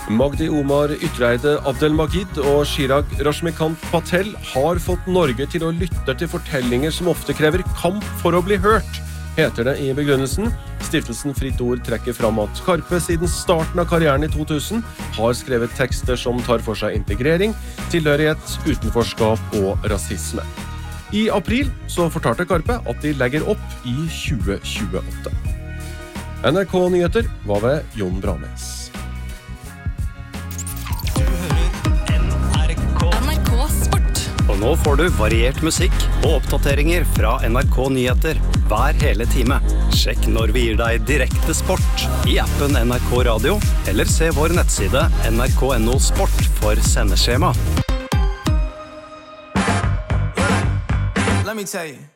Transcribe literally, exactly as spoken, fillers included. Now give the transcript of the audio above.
Magdi Omar Ytreide Abdelmajid og Chirag Rashmikant Patel har fått Norge til å lytte til fortellinger som ofte krever kamp for å bli hørt, heter det i begrunnelsen. Stiftelsen Fritt Ord trekker fram at Karpe siden starten av karrieren i to tusen har skrevet tekster som tar for seg integrering, tilhørighet, utenforskap og rasisme. I april så fortalte Karpe at de legger opp i tjue tjueåtte. N R K Nyheter var ved Jon Branes. Og nå får du variert musikk og oppdateringer fra N R K Nyheter hver hele time. Sjekk når vi gir deg direkte sport i appen N R K Radio, eller se vår nettside N R K punktum N O Sport for sendeskjema. Let me tell you.